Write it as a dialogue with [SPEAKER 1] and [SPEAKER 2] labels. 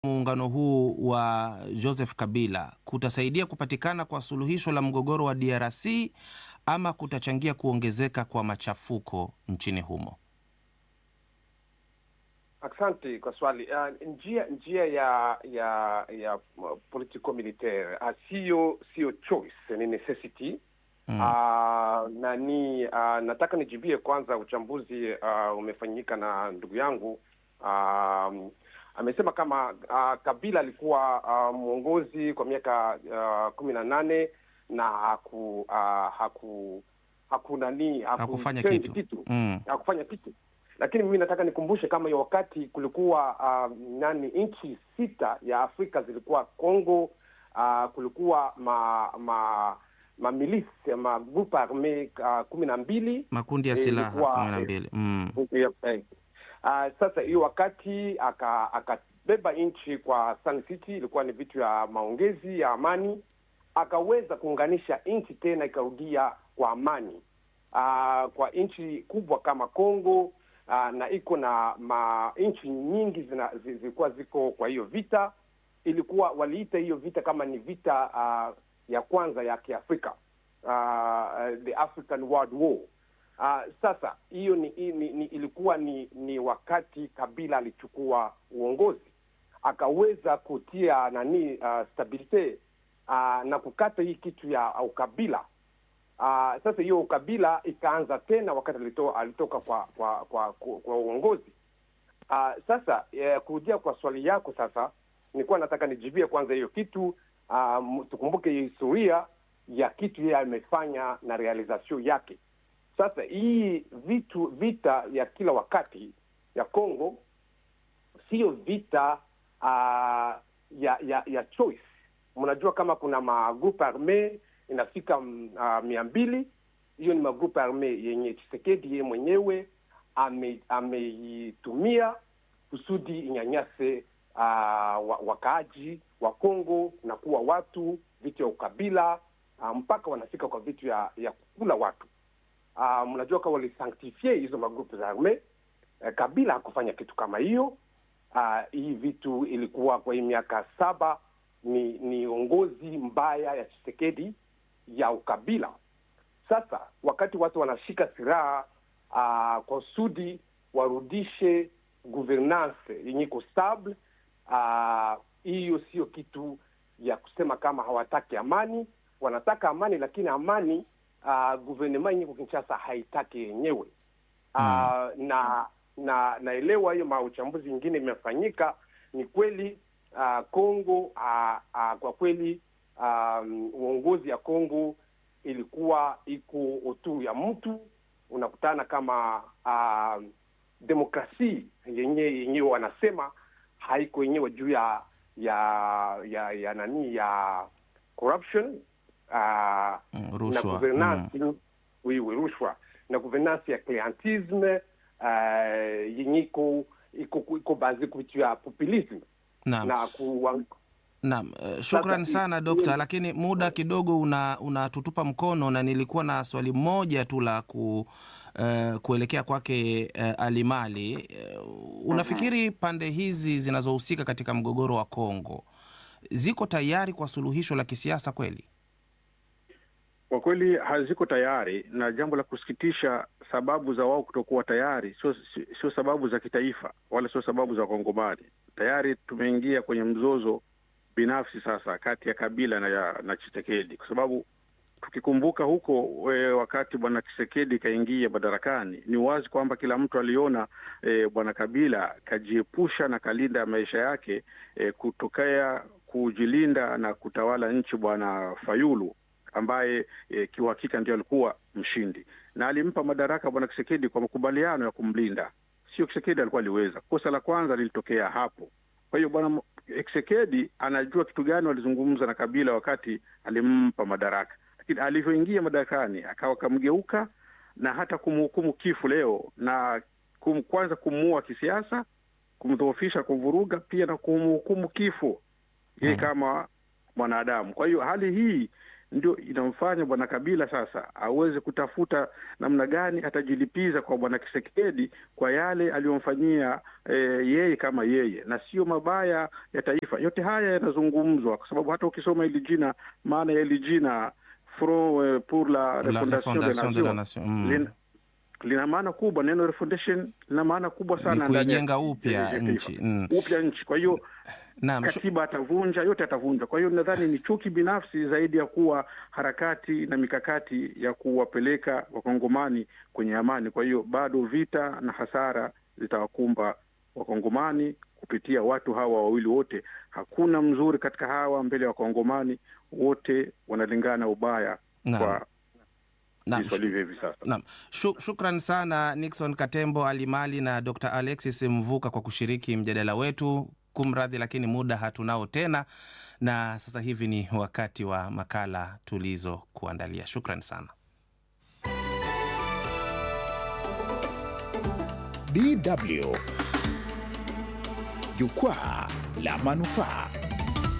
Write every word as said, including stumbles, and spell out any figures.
[SPEAKER 1] muungano huu wa Joseph Kabila kutasaidia kupatikana kwa suluhisho la mgogoro wa D R C ama kutachangia kuongezeka kwa machafuko nchini humo?
[SPEAKER 2] Asante kwa swali. Uh, njia njia ya ya ya politico militaire uh, sio sio choice, ni necessity. Mm. Uh, na ni uh, nataka nijibie kwanza uchambuzi uh, umefanyika na ndugu yangu. Uh, amesema kama uh, Kabila alikuwa uh, mwongozi kwa miaka uh, kumi na nane na haku uh, haku hakuna ni haku
[SPEAKER 1] hakufanya kitu,
[SPEAKER 2] kitu.
[SPEAKER 1] Mm.
[SPEAKER 2] hakufanya kitu. Lakini mimi nataka nikumbushe kama hiyo wakati kulikuwa uh, nani nchi sita ya Afrika zilikuwa Kongo, uh, kulikuwa ma ma mamilisi ma groupe armé uh, kumi na mbili,
[SPEAKER 1] makundi ya silaha kumi na mbili. Mm.
[SPEAKER 2] Uh, sasa hiyo wakati akabeba aka nchi kwa Sun City, ilikuwa ni vitu ya maongezi ya amani, akaweza kuunganisha nchi tena ikarudia kwa amani. Uh, kwa nchi kubwa kama Kongo, uh, na iko na ma nchi nyingi zilikuwa ziko kwa hiyo vita, ilikuwa waliita hiyo vita kama ni vita uh, ya kwanza ya Kiafrika, uh, the African World War. Uh, sasa hiyo ni, ni, ni ilikuwa ni, ni wakati Kabila alichukua uongozi, akaweza kutia nani uh, stabilite uh, na kukata hii kitu ya ukabila. Uh, sasa hiyo ukabila ikaanza tena wakati alito, alitoka kwa kwa kwa, kwa, kwa uongozi. Uh, sasa eh, kurudia kwa swali yako, sasa nilikuwa nataka nijibie kwanza hiyo kitu. Uh, tukumbuke historia ya kitu yeye amefanya na realization yake. Sasa hii vitu vita ya kila wakati ya Kongo sio vita uh, ya ya ya choice. Mnajua kama kuna magrupe arme inafika uh, mia mbili. Hiyo ni magrupe arme yenye Tshisekedi yeye mwenyewe ameitumia ame kusudi inyanyase uh, wakaaji wa Kongo na kuwa watu vitu ya ukabila, uh, mpaka wanafika kwa vitu ya ya kukula watu. Uh, mnajua kama walisanctifie hizo magrupu za arme. Uh, Kabila hakufanya kitu kama hiyo. Uh, hii vitu ilikuwa kwa hii miaka saba ni ni ongozi mbaya ya Tshisekedi ya ukabila. Sasa wakati watu wanashika silaha uh, kwa sudi warudishe governance yenye iko stable, hiyo uh, sio kitu ya kusema kama hawataki amani. Wanataka amani, lakini amani Uh, gouvernement yenye Kinshasa haitaki yenyewe. Uh, mm. na na naelewa hiyo mauchambuzi nyingine imefanyika. Ni kweli uh, Kongo uh, uh, kwa kweli um, uongozi ya Kongo ilikuwa iko otu ya mtu, unakutana kama uh, demokrasi yenye yenyewe wanasema haiko yenyewe juu ya ya ya ya nani ya corruption. Uh,
[SPEAKER 1] mm,
[SPEAKER 2] na governance mm. oui, oui, rushwa na governance ya clientisme uh, yenye iko iko iko bazi kupitu ya populism
[SPEAKER 1] na,
[SPEAKER 2] na ku
[SPEAKER 1] Naam, uh, shukran sana dokta, lakini muda kidogo una unatutupa mkono, na nilikuwa na swali moja tu la ku uh, kuelekea kwake uh, Ali Mali. Uh, unafikiri pande hizi zinazohusika katika mgogoro wa Kongo ziko tayari kwa suluhisho la kisiasa kweli?
[SPEAKER 3] Kwa kweli haziko tayari, na jambo la kusikitisha, sababu za wao kutokuwa tayari sio sio sababu za kitaifa wala sio sababu za Kongomani. Tayari tumeingia kwenye mzozo binafsi sasa kati ya Kabila na ya, na Tshisekedi, kwa sababu tukikumbuka huko we, wakati bwana Tshisekedi kaingia madarakani, ni wazi kwamba kila mtu aliona e, bwana Kabila kajiepusha na kalinda maisha yake e, kutokea kujilinda na kutawala nchi bwana Fayulu ambaye e, kiuhakika ndio alikuwa mshindi, na alimpa madaraka bwana Tshisekedi kwa makubaliano ya kumlinda. Sio Tshisekedi alikuwa aliweza. Kosa la kwanza lilitokea hapo. Kwa hiyo bwana Tshisekedi anajua kitu gani walizungumza na Kabila wakati alimpa madaraka, lakini alivyoingia madarakani akawa kamgeuka na hata kumhukumu kifo leo, na kum, kwanza kumuua kisiasa, kumdhoofisha, kuvuruga, pia na kumhukumu kifo yeye kama mwanadamu. Kwa hiyo hali hii ndio inamfanya bwana Kabila sasa aweze kutafuta namna gani atajilipiza kwa bwana Tshisekedi kwa yale aliyomfanyia e, yeye kama yeye, na sio mabaya ya taifa. Yote haya yanazungumzwa kwa sababu hata ukisoma hili jina, maana ya hili jina Front pour la Refondation de la Nation mm. lina maana kubwa. Neno refondation lina maana kubwa sana,
[SPEAKER 1] ndani kujenga upya nchi
[SPEAKER 3] mm. upya nchi. Kwa hiyo
[SPEAKER 1] Naam,
[SPEAKER 3] katiba atavunja, yote atavunja. Kwa hiyo nadhani ni chuki binafsi zaidi ya kuwa harakati na mikakati ya kuwapeleka wakongomani kwenye amani. Kwa hiyo bado vita na hasara zitawakumba wakongomani kupitia watu hawa wawili wote. Hakuna mzuri katika hawa mbele ya wakongomani, wote wanalingana ubaya.
[SPEAKER 1] Naam.
[SPEAKER 3] Kwa
[SPEAKER 1] Naam,
[SPEAKER 3] Naam.
[SPEAKER 1] Shukran sana Nixon Katembo Alimali na Doctor Alexis Mvuka kwa kushiriki mjadala wetu. Kumradhi, lakini muda hatunao tena, na sasa hivi ni wakati wa makala tulizo kuandalia. Shukran sana.
[SPEAKER 4] D W Jukwaa la Manufaa.